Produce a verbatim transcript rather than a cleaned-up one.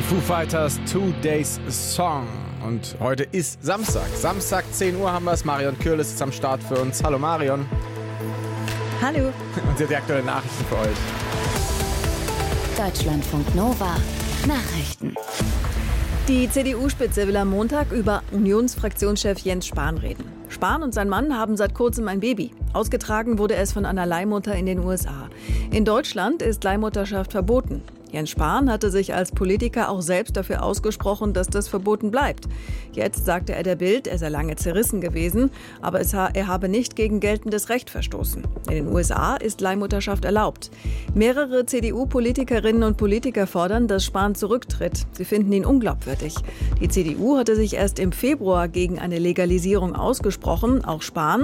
Foo Fighters Two Days Song. Und heute ist Samstag. Samstag, zehn Uhr haben wir es. Marion Kürles ist am Start für uns. Hallo Marion. Hallo. Und sie hat die aktuellen Nachrichten für euch. Deutschlandfunk Nova. Nachrichten. Die C D U-Spitze will am Montag über Unionsfraktionschef Jens Spahn reden. Spahn und sein Mann haben seit kurzem ein Baby. Ausgetragen wurde es von einer Leihmutter in den U S A. In Deutschland ist Leihmutterschaft verboten. Jens Spahn hatte sich als Politiker auch selbst dafür ausgesprochen, dass das verboten bleibt. Jetzt sagte er der Bild, er sei lange zerrissen gewesen, aber es ha- er habe nicht gegen geltendes Recht verstoßen. In den U S A ist Leihmutterschaft erlaubt. Mehrere C D U-Politikerinnen und Politiker fordern, dass Spahn zurücktritt. Sie finden ihn unglaubwürdig. Die C D U hatte sich erst im Februar gegen eine Legalisierung ausgesprochen. Auch Spahn